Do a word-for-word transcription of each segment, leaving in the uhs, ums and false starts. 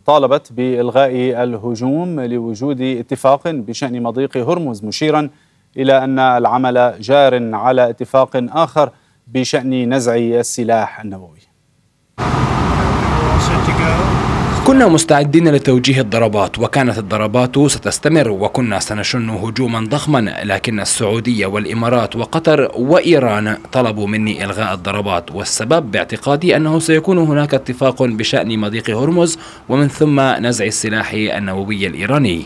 طالبت بإلغاء الهجوم لوجود اتفاق بشأن مضيق هرمز، مشيرا إلى أن العمل جار على اتفاق آخر بشأن نزع السلاح النووي. كنا مستعدين لتوجيه الضربات، وكانت الضربات ستستمر، وكنا سنشن هجوما ضخما، لكن السعودية والإمارات وقطر وإيران طلبوا مني إلغاء الضربات، والسبب باعتقادي أنه سيكون هناك اتفاق بشأن مضيق هرمز ومن ثم نزع السلاح النووي الإيراني.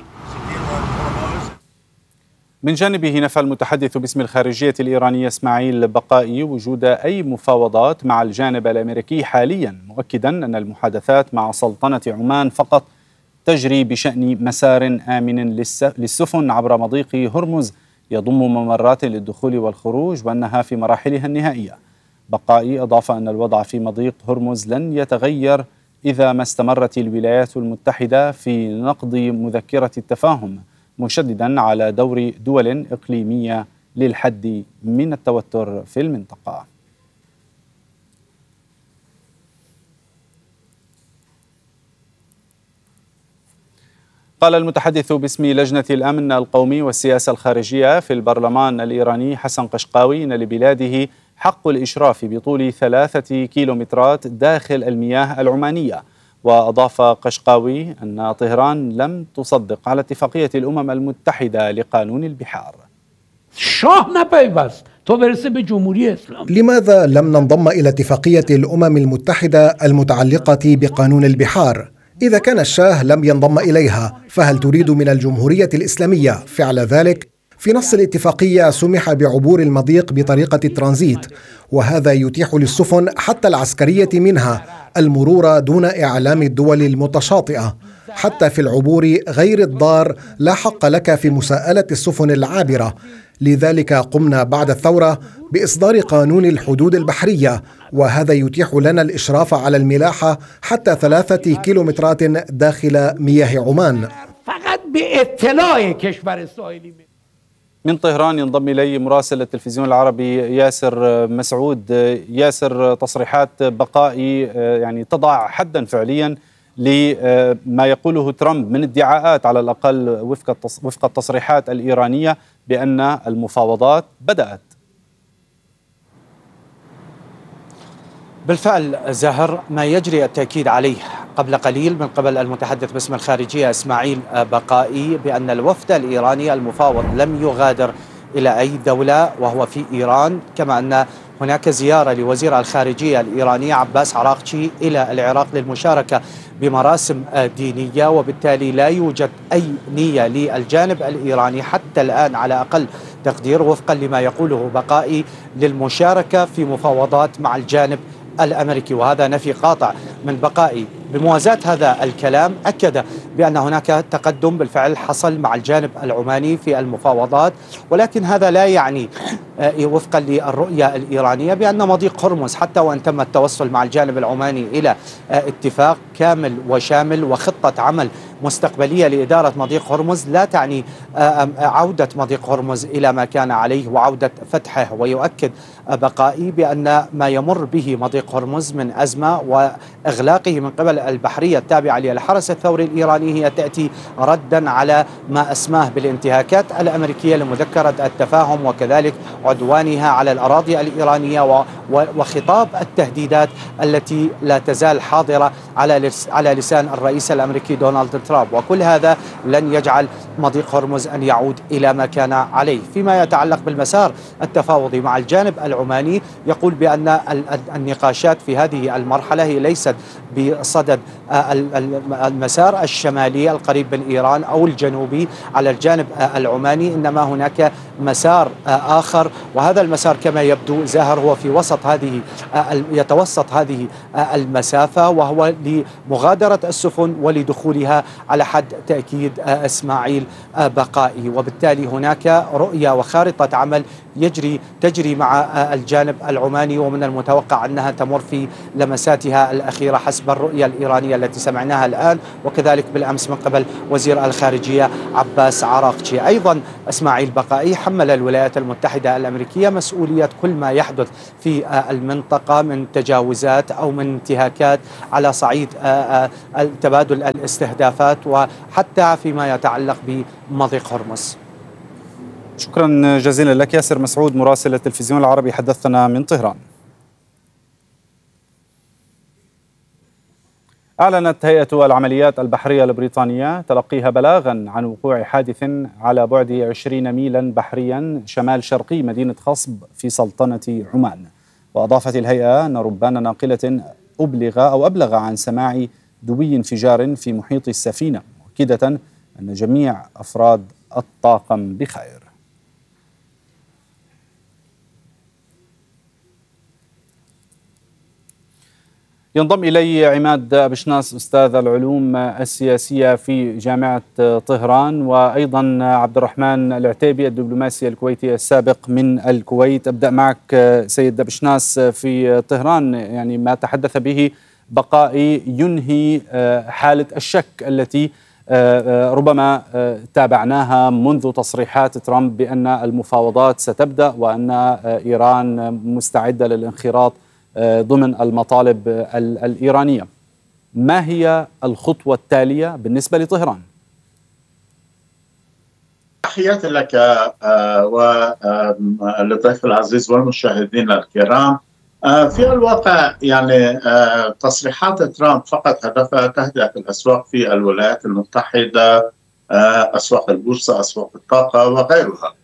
من جانبه نفى المتحدث باسم الخارجية الإيرانية إسماعيل بقائي وجود أي مفاوضات مع الجانب الأمريكي حاليا، مؤكدا أن المحادثات مع سلطنة عمان فقط تجري بشأن مسار آمن للسفن عبر مضيق هرمز يضم ممرات للدخول والخروج، وأنها في مراحلها النهائية. بقائي أضاف أن الوضع في مضيق هرمز لن يتغير إذا ما استمرت الولايات المتحدة في نقض مذكرة التفاهم، مشددا على دور دول إقليمية للحد من التوتر في المنطقة. قال المتحدث باسم لجنة الأمن القومي والسياسة الخارجية في البرلمان الإيراني حسن قشقاوي أن لبلاده حق الإشراف بطول ثلاثة كيلومترات داخل المياه العمانية. وأضاف قشقاوي أن طهران لم تصدق على اتفاقية الأمم المتحدة لقانون البحار. لماذا لم ننضم إلى اتفاقية الأمم المتحدة المتعلقة بقانون البحار؟ إذا كان الشاه لم ينضم إليها، فهل تريد من الجمهورية الإسلامية فعل ذلك؟ في نص الاتفاقية سمح بعبور المضيق بطريقة الترانزيت، وهذا يتيح للسفن حتى العسكرية منها المرور دون إعلام الدول المتشاطئة. حتى في العبور غير الضار لا حق لك في مساءلة السفن العابرة. لذلك قمنا بعد الثورة بإصدار قانون الحدود البحرية، وهذا يتيح لنا الإشراف على الملاحة حتى ثلاثة كيلومترات داخل مياه عمان. فقط باطلاع كشور الساحلي. من طهران ينضم إلي مراسل التلفزيون العربي ياسر مسعود. ياسر، تصريحات بقائي يعني تضع حدا فعليا لما يقوله ترامب من ادعاءات على الأقل وفق وفق التصريحات الإيرانية بأن المفاوضات بدأت. بالفعل زاهر، ما يجري التأكيد عليه قبل قليل من قبل المتحدث باسم الخارجية إسماعيل بقائي بأن الوفد الإيراني المفاوض لم يغادر إلى أي دولة وهو في إيران، كما أن هناك زيارة لوزير الخارجية الإيراني عباس عراقچي إلى العراق للمشاركة بمراسم دينية، وبالتالي لا يوجد أي نية للجانب الإيراني حتى الآن على أقل تقدير وفقا لما يقوله بقائي للمشاركة في مفاوضات مع الجانب الأمريكي، وهذا نفي قاطع من بقائي. بموازاة هذا الكلام أكد بأن هناك تقدم بالفعل حصل مع الجانب العماني في المفاوضات، ولكن هذا لا يعني وفقا للرؤية الإيرانية بأن مضيق هرمز حتى وأن تم التوصل مع الجانب العماني إلى اتفاق كامل وشامل وخطة عمل مستقبلية لإدارة مضيق هرمز لا تعني عودة مضيق هرمز إلى ما كان عليه وعودة فتحه. ويؤكد بقائي بأن ما يمر به مضيق هرمز من أزمة وإغلاقه من قبل البحرية التابعة للحرس الثوري الإيراني هي تأتي ردا على ما أسماه بالانتهاكات الأمريكية لمذكرة التفاهم وكذلك عدوانها على الأراضي الإيرانية وخطاب التهديدات التي لا تزال حاضرة على على لسان الرئيس الأمريكي دونالد ترامب، وكل هذا لن يجعل مضيق هرمز أن يعود إلى ما كان عليه. فيما يتعلق بالمسار التفاوضي مع الجانب العماني، يقول بأن النقاشات في هذه المرحلة هي ليست بصدد المسار الشمالي القريب من إيران أو الجنوبي على الجانب العماني، إنما هناك مسار آخر، وهذا المسار كما يبدو زاهر هو في وسط هذه يتوسط هذه المسافة، وهو لمغادرة السفن ولدخولها على حد تأكيد إسماعيل بقائي. وبالتالي هناك رؤية وخارطة عمل يجري تجري مع الجانب العماني، ومن المتوقع أنها تمر في لمساتها الأخيرة حسب الرؤية الإيرانية التي سمعناها الآن، وكذلك بالأمس من قبل وزير الخارجية عباس عراقجي. أيضا إسماعيل بقائي حمل الولايات المتحدة الأمريكية مسؤولية كل ما يحدث في المنطقة من تجاوزات أو من انتهاكات على صعيد تبادل الاستهدافات، وحتى فيما يتعلق بمضيق هرمز. شكرا جزيلا لك ياسر مسعود مراسل التلفزيون العربي، حدثنا من طهران. أعلنت هيئة العمليات البحرية البريطانية تلقيها بلاغا عن وقوع حادث على بعد عشرين ميلا بحريا شمال شرقي مدينة خصب في سلطنة عمان. وأضافت الهيئة أن ربان ناقلة أبلغ أو أبلغ عن سماع دوي انفجار في محيط السفينة، مؤكدة أن جميع أفراد الطاقم بخير. ينضم إلي عماد بشناس أستاذ العلوم السياسية في جامعة طهران، وأيضا عبد الرحمن العتيبي الدبلوماسي الكويتي السابق من الكويت. أبدأ معك سيد بشناس في طهران. يعني ما تحدث به بقائي ينهي حالة الشك التي ربما تابعناها منذ تصريحات ترامب بأن المفاوضات ستبدأ وأن إيران مستعدة للانخراط ضمن المطالب الإيرانية. ما هي الخطوة التالية بالنسبة لطهران؟ تحياتي لك وللضيف العزيز والمشاهدين الكرام. في الواقع يعني تصريحات ترامب فقط هدفها تهدئة الأسواق في الولايات المتحدة، أسواق البورصة، أسواق الطاقة وغيرها.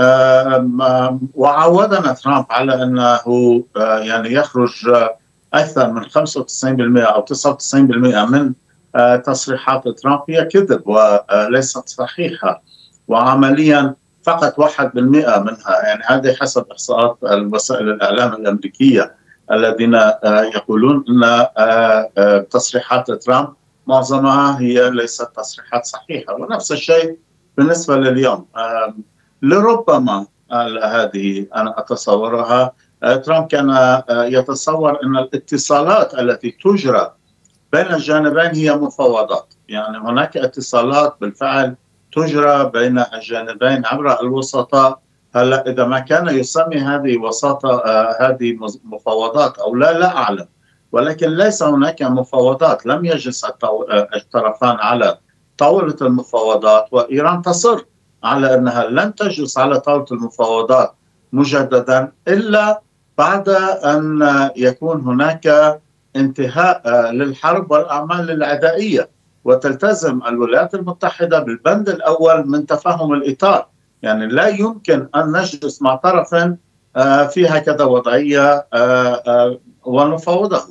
وعودنا ترامب على أنه يعني يخرج أكثر من خمسة وتسعين بالمئة أو تسعة وتسعين بالمئة من تصريحات ترامب هي كذب وليست صحيحة، وعمليا فقط واحد بالمئة منها، يعني هذه حسب إحصاءات الوسائل الإعلام الأمريكية الذين يقولون أن تصريحات ترامب معظمها هي ليست تصريحات صحيحة. ونفس الشيء بالنسبة لليوم. لربما هذه أنا أتصورها ترامب كان يتصور أن الاتصالات التي تجرى بين الجانبين هي مفاوضات، يعني هناك اتصالات بالفعل تجرى بين الجانبين عبر الوسطاء. هلا إذا ما كان يسمي هذه وساطة هذه مفاوضات أو لا لا أعلم، ولكن ليس هناك مفاوضات. لم يجلس الطرفان على طاولة المفاوضات، وإيران تصر على أنها لن تجلس على طاولة المفاوضات مجددا إلا بعد أن يكون هناك انتهاء للحرب والأعمال العدائية، وتلتزم الولايات المتحدة بالبند الأول من تفاهم الإطار. يعني لا يمكن أن نجلس مع طرف في هكذا وضعية ونفاوضه.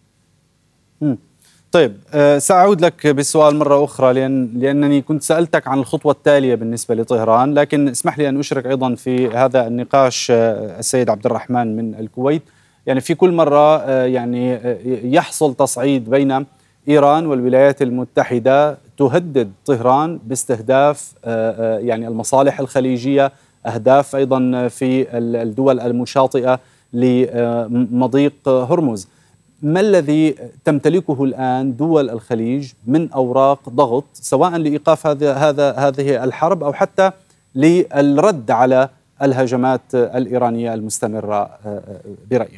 طيب، سأعود لك بالسؤال مرة أخرى، لأن لأنني كنت سألتك عن الخطوة التالية بالنسبة لطهران، لكن اسمح لي أن أشرك أيضا في هذا النقاش السيد عبد الرحمن من الكويت. يعني في كل مرة يعني يحصل تصعيد بين إيران والولايات المتحدة تهدد طهران باستهداف يعني المصالح الخليجية، أهداف أيضا في الدول المشاطئة لمضيق هرمز. ما الذي تمتلكه الآن دول الخليج من أوراق ضغط سواء لإيقاف هذا هذا هذه الحرب أو حتى للرد على الهجمات الإيرانية المستمرة برأيك؟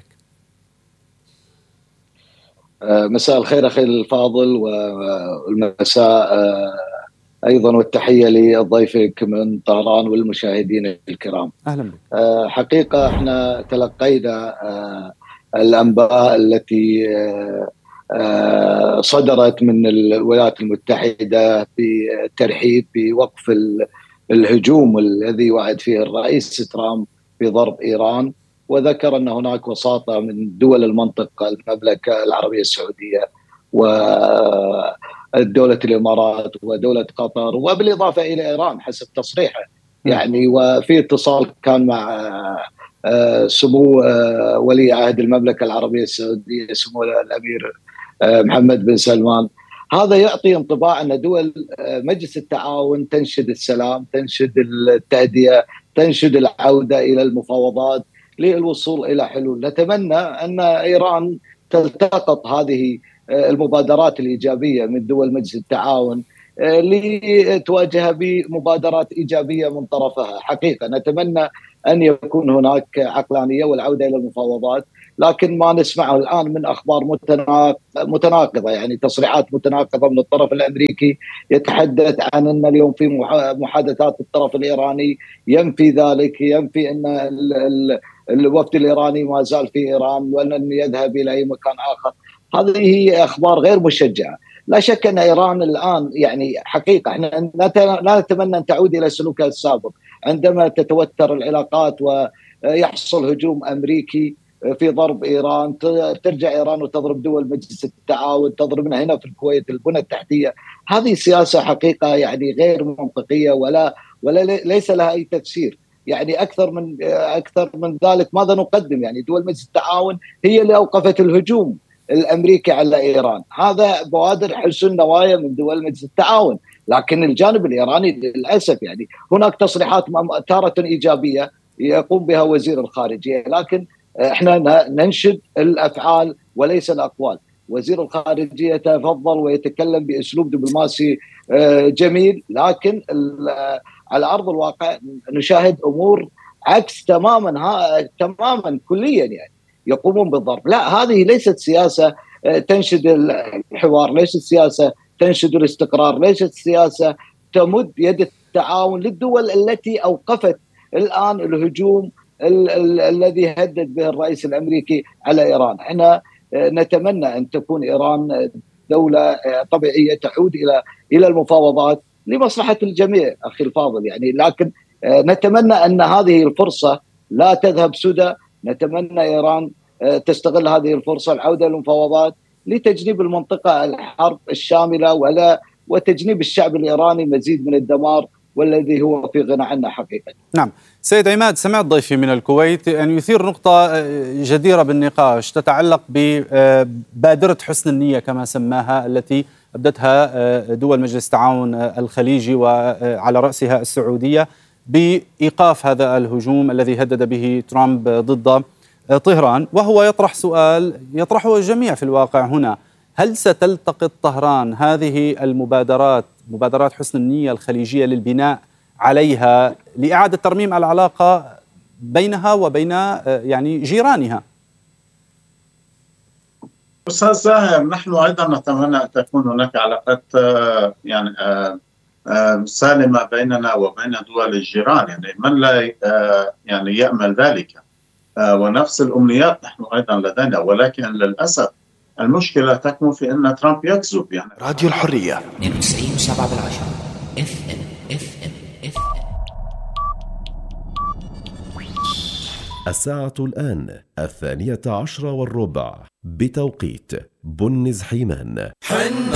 مساء الخير أخي الفاضل، والمساء أيضا والتحية لضيفك من طهران والمشاهدين الكرام. أهلا بك. حقيقة احنا تلقينا الأنباء التي صدرت من الولايات المتحدة بالترحيب بوقف الهجوم الذي وعد فيه الرئيس ترامب بضرب إيران، وذكر أن هناك وساطة من دول المنطقة، المملكة العربية السعودية ودولة الإمارات ودولة قطر، وبالإضافة إلى إيران حسب تصريحه. يعني وفي اتصال كان مع سمو ولي عهد المملكة العربية السعودية سمو الأمير محمد بن سلمان. هذا يعطي انطباع أن دول مجلس التعاون تنشد السلام، تنشد التهدئة، تنشد العودة إلى المفاوضات للوصول إلى حلول. نتمنى أن إيران تلتقط هذه المبادرات الإيجابية من دول مجلس التعاون لتواجهها بمبادرات إيجابية من طرفها. حقيقة نتمنى أن يكون هناك عقلانية والعودة إلى المفاوضات، لكن ما نسمعه الآن من أخبار متناقضة، يعني تصريحات متناقضة من الطرف الأمريكي يتحدث عن أن اليوم في محادثات الطرف الإيراني ينفي ذلك، ينفي أن الوفد الإيراني ما زال في إيران وأن يذهب إلى أي مكان آخر. هذه هي أخبار غير مشجعة. لا شك أن إيران الآن يعني حقيقة احنا لا نتمنى أن تعود إلى سلوكها السابق عندما تتوتر العلاقات ويحصل هجوم أمريكي في ضرب إيران، ترجع إيران وتضرب دول مجلس التعاون، تضربنا هنا في الكويت البنى التحتية. هذه سياسة حقيقة يعني غير منطقية ولا ولا ليس لها أي تفسير. يعني أكثر من أكثر من ذلك ماذا نقدم؟ يعني دول مجلس التعاون هي اللي أوقفت الهجوم الأمريكي على إيران. هذا بوادر حسن نوايا من دول مجلس التعاون، لكن الجانب الإيراني للأسف يعني هناك تصريحات تارة إيجابية يقوم بها وزير الخارجية، لكن احنا ننشد الأفعال وليس الأقوال. وزير الخارجية تفضل ويتكلم بأسلوب دبلوماسي جميل، لكن على أرض الواقع نشاهد أمور عكس تماما ها تماما كليا، يعني يقومون بالضرب. لا، هذه ليست سياسة تنشد الحوار، ليست سياسة تنشد الاستقرار، ليست سياسة تمد يد التعاون للدول التي أوقفت الآن الهجوم ال- ال- الذي هدد به الرئيس الأمريكي على إيران. احنا نتمنى أن تكون إيران دولة طبيعية تعود إلى إلى المفاوضات لمصلحة الجميع أخي الفاضل، يعني لكن نتمنى أن هذه الفرصة لا تذهب سدى. نتمنى إيران تستغل هذه الفرصة العودة للمفاوضات لتجنيب المنطقة الحرب الشاملة ولا وتجنيب الشعب الإيراني مزيد من الدمار والذي هو في غنى عنه حقيقة. نعم سيد عماد، سمعت ضيفي من الكويت أن يثير نقطة جديرة بالنقاش تتعلق ببادرة حسن النية كما سماها التي أبدتها دول مجلس التعاون الخليجي وعلى رأسها السعودية بإيقاف هذا الهجوم الذي هدد به ترامب ضد طهران، وهو يطرح سؤال يطرحه الجميع في الواقع هنا: هل ستلتقط طهران هذه المبادرات مبادرات حسن النية الخليجية للبناء عليها لإعادة ترميم العلاقة بينها وبين يعني جيرانها؟ أستاذ زاهر، نحن أيضا نتمنى أن تكون هناك علاقات يعني سالمة بيننا وبين دول الجيران، يعني من لا يعني يأمل ذلك، ونفس الأمنيات نحن أيضا لدينا، ولكن للأسف المشكلة تكمن في أن ترامب يكذب. يعني راديو الحرية اثنين وتسعين وسبعة بالعشرة اف ام اف ام اف ام. الساعة الآن الثانية عشرة والربع بتوقيت بنز حيمان.